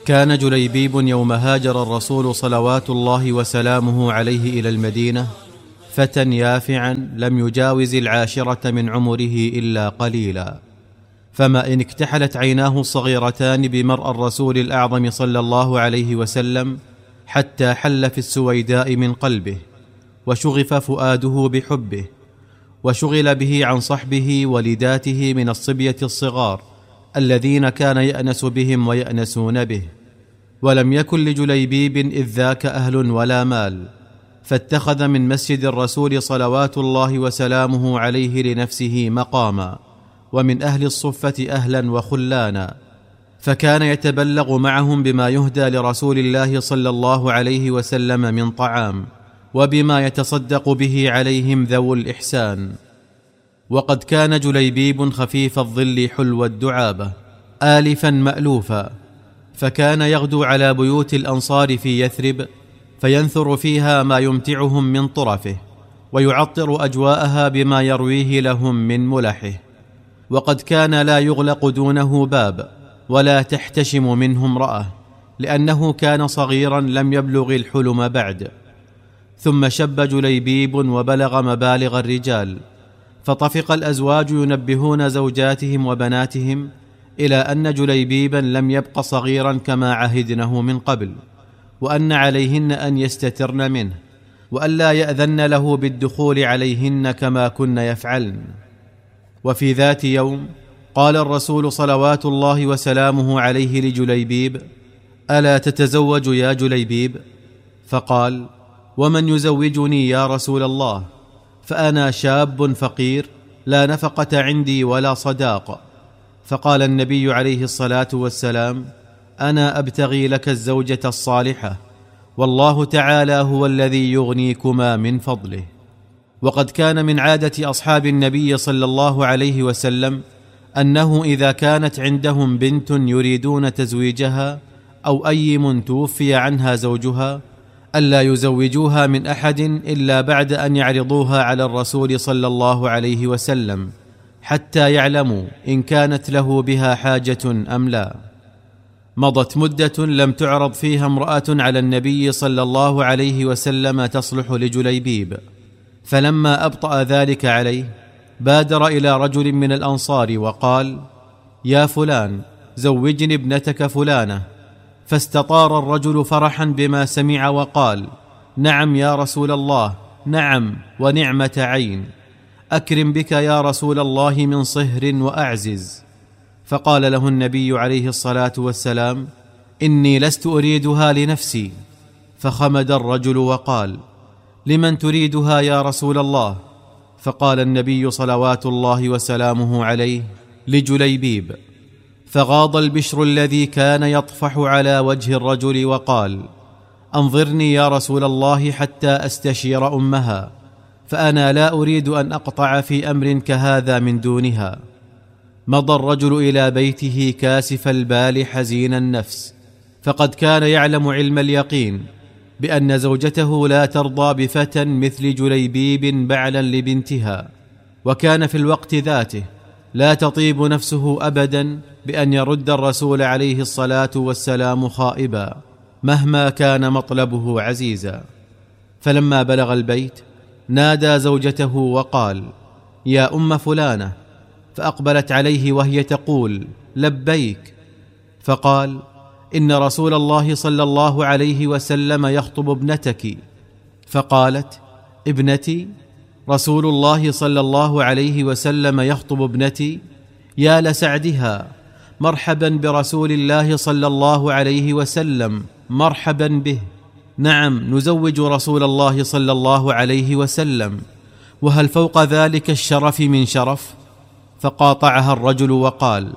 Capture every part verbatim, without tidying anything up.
كان جليبيب يوم هاجر الرسول صلوات الله وسلامه عليه إلى المدينة فتى يافعا لم يجاوز العاشرة من عمره إلا قليلا، فما إن اكتحلت عيناه الصغيرتان بمرأى الرسول الأعظم صلى الله عليه وسلم حتى حل في السويداء من قلبه، وشغف فؤاده بحبه، وشغل به عن صحبه ولداته من الصبية الصغار الذين كان يأنس بهم ويأنسون به. ولم يكن لجليبيب إذ ذاك أهل ولا مال، فاتخذ من مسجد الرسول صلوات الله وسلامه عليه لنفسه مقاما، ومن أهل الصفة أهلا وخلانا، فكان يتبلغ معهم بما يهدى لرسول الله صلى الله عليه وسلم من طعام، وبما يتصدق به عليهم ذو الإحسان. وقد كان جليبيب خفيف الظل حلو الدعابة آلفا مألوفا، فكان يغدو على بيوت الأنصار في يثرب فينثر فيها ما يمتعهم من طرفه، ويعطر أجواءها بما يرويه لهم من ملحه. وقد كان لا يغلق دونه باب ولا تحتشم منه امرأة، لأنه كان صغيرا لم يبلغ الحلم بعد. ثم شب جليبيب وبلغ مبالغ الرجال، فطفق الأزواج ينبهون زوجاتهم وبناتهم إلى أن جليبيبا لم يبق صغيرا كما عهدنه من قبل، وأن عليهن أن يستترن منه، وألا يأذن له بالدخول عليهن كما كن يفعلن. وفي ذات يوم قال الرسول صلوات الله وسلامه عليه لجليبيب: ألا تتزوج يا جليبيب؟ فقال: ومن يزوجني يا رسول الله؟ فأنا شاب فقير لا نفقة عندي ولا صداق. فقال النبي عليه الصلاة والسلام: أنا أبتغي لك الزوجة الصالحة، والله تعالى هو الذي يغنيكما من فضله. وقد كان من عادة أصحاب النبي صلى الله عليه وسلم أنه إذا كانت عندهم بنت يريدون تزويجها أو أيم توفي عنها زوجها ألا يزوجوها من أحد إلا بعد أن يعرضوها على الرسول صلى الله عليه وسلم، حتى يعلموا إن كانت له بها حاجة أم لا. مضت مدة لم تعرض فيها امرأة على النبي صلى الله عليه وسلم تصلح لجليبيب، فلما أبطأ ذلك عليه بادر إلى رجل من الأنصار وقال: يا فلان، زوجني ابنتك فلانة. فاستطار الرجل فرحا بما سمع وقال: نعم يا رسول الله، نعم ونعمة عين، أكرم بك يا رسول الله من صهر وأعزز. فقال له النبي عليه الصلاة والسلام: إني لست أريدها لنفسي. فخمد الرجل وقال: لمن تريدها يا رسول الله؟ فقال النبي صلوات الله وسلامه عليه: لجليبيب. فغاض البشر الذي كان يطفح على وجه الرجل وقال: أنظرني يا رسول الله حتى أستشير أمها، فأنا لا أريد أن أقطع في أمر كهذا من دونها. مضى الرجل إلى بيته كاسف البال حزين النفس، فقد كان يعلم علم اليقين بأن زوجته لا ترضى بفتى مثل جليبيب بعلا لبنتها، وكان في الوقت ذاته لا تطيب نفسه أبدا بأن يرد الرسول عليه الصلاة والسلام خائبا مهما كان مطلبه عزيزا. فلما بلغ البيت نادى زوجته وقال: يا أم فلانة. فأقبلت عليه وهي تقول: لبيك. فقال: إن رسول الله صلى الله عليه وسلم يخطب ابنتك. فقالت: ابنتي؟ رسول الله صلى الله عليه وسلم يخطب ابنتي؟ يا لسعدها، مرحبا برسول الله صلى الله عليه وسلم، مرحبا به. نعم، نزوج رسول الله صلى الله عليه وسلم، وهل فوق ذلك الشرف من شرف؟ فقاطعها الرجل وقال: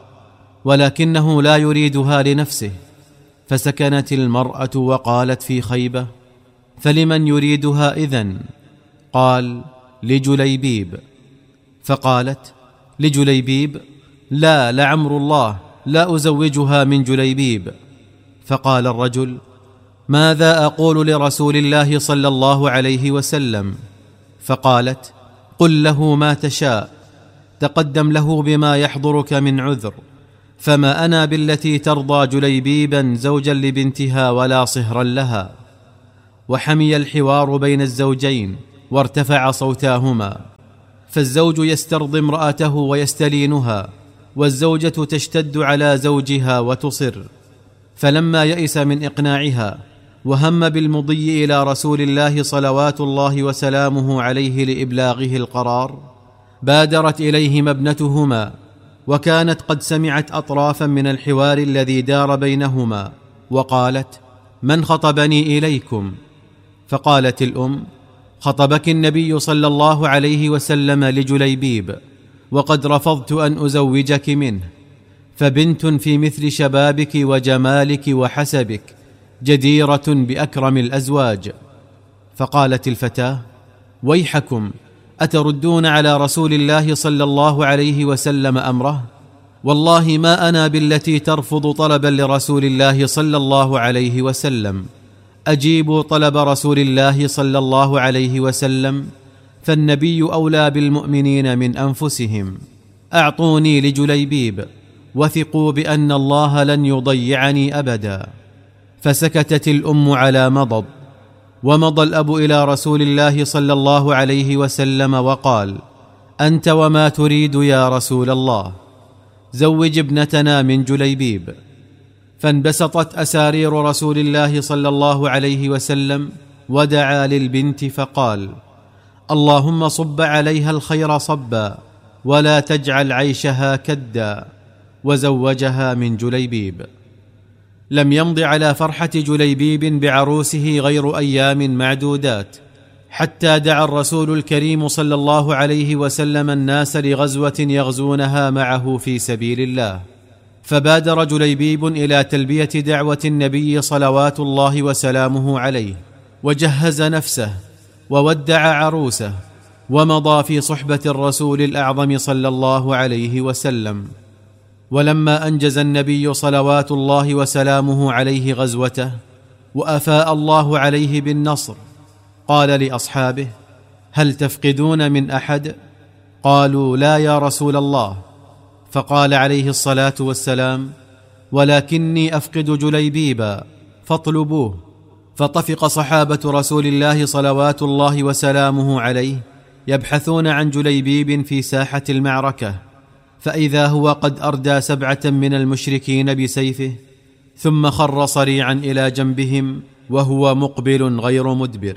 ولكنه لا يريدها لنفسه. فسكنت المرأة وقالت في خيبة: فلمن يريدها إذن؟ قال: لجليبيب. فقالت: لجليبيب؟ لا، لعمر الله لا أزوجها من جليبيب. فقال الرجل: ماذا أقول لرسول الله صلى الله عليه وسلم؟ فقالت: قل له ما تشاء، تقدم له بما يحضرك من عذر، فما أنا بالتي ترضى جليبيبا زوجا لبنتها ولا صهرا لها. وحمي الحوار بين الزوجين وارتفع صوتاهما، فالزوج يسترضي امرأته ويستلينها، والزوجة تشتد على زوجها وتصر. فلما يئس من إقناعها وهم بالمضي إلى رسول الله صلوات الله وسلامه عليه لإبلاغه القرار، بادرت إليهما ابنتهما، وكانت قد سمعت أطرافا من الحوار الذي دار بينهما، وقالت: من خطبني إليكم؟ فقالت الأم: خطبك النبي صلى الله عليه وسلم لجليبيب، وقد رفضت أن أزوجك منه، فبنت في مثل شبابك وجمالك وحسبك جديرة بأكرم الأزواج. فقالت الفتاة: ويحكم، أتردون على رسول الله صلى الله عليه وسلم أمره؟ والله ما أنا بالتي ترفض طلبا لرسول الله صلى الله عليه وسلم. أجيبوا طلب رسول الله صلى الله عليه وسلم، فالنبي أولى بالمؤمنين من أنفسهم. أعطوني لجليبيب، وثقوا بأن الله لن يضيعني أبدا. فسكتت الأم على مضض. ومضى الأب إلى رسول الله صلى الله عليه وسلم وقال: أنت وما تريد يا رسول الله؟ زوج ابنتنا من جليبيب. فانبسطت أسارير رسول الله صلى الله عليه وسلم، ودعا للبنت فقال: اللهم صب عليها الخير صبا، ولا تجعل عيشها كدا. وزوجها من جليبيب. لم يمض على فرحة جليبيب بعروسه غير أيام معدودات، حتى دعا الرسول الكريم صلى الله عليه وسلم الناس لغزوة يغزونها معه في سبيل الله. فبادر جليبيب إلى تلبية دعوة النبي صلوات الله وسلامه عليه، وجهز نفسه وودع عروسه، ومضى في صحبة الرسول الأعظم صلى الله عليه وسلم. ولما أنجز النبي صلوات الله وسلامه عليه غزوته، وأفاء الله عليه بالنصر، قال لأصحابه: هل تفقدون من أحد؟ قالوا: لا يا رسول الله. فقال عليه الصلاة والسلام: ولكني أفقد جليبيبا، فاطلبوه. فطفق صحابة رسول الله صلوات الله وسلامه عليه يبحثون عن جليبيب في ساحة المعركة، فإذا هو قد أردى سبعة من المشركين بسيفه، ثم خر صريعا إلى جنبهم وهو مقبل غير مدبر.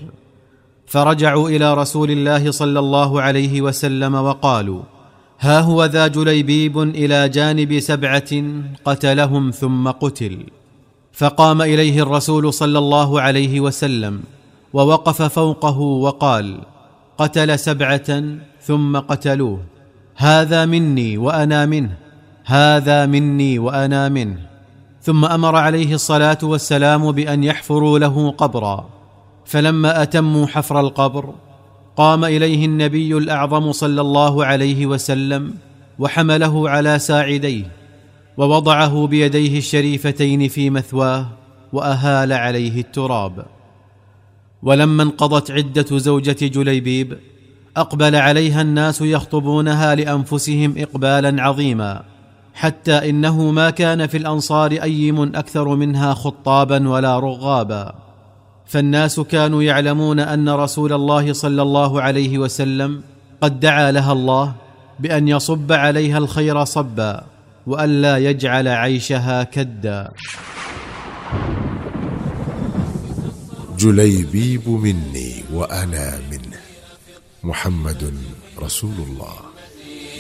فرجعوا إلى رسول الله صلى الله عليه وسلم وقالوا: ها هو ذا جليبيب إلى جانب سبعة قتلهم ثم قتل. فقام إليه الرسول صلى الله عليه وسلم ووقف فوقه وقال: قتل سبعة ثم قتلوه، هذا مني وأنا منه، هذا مني وأنا منه. ثم أمر عليه الصلاة والسلام بأن يحفروا له قبرا. فلما أتموا حفر القبر، قام إليه النبي الأعظم صلى الله عليه وسلم وحمله على ساعديه، ووضعه بيديه الشريفتين في مثواه، وأهال عليه التراب. ولما انقضت عدة زوجة جليبيب، أقبل عليها الناس يخطبونها لأنفسهم إقبالا عظيما، حتى إنه ما كان في الأنصار أيم أكثر منها خطابا ولا رغابا. فالناس كانوا يعلمون أن رسول الله صلى الله عليه وسلم قد دعا لها الله بأن يصب عليها الخير صبا، وأن لا يجعل عيشها كدا. جليبيب مني وأنا منه، محمد رسول الله.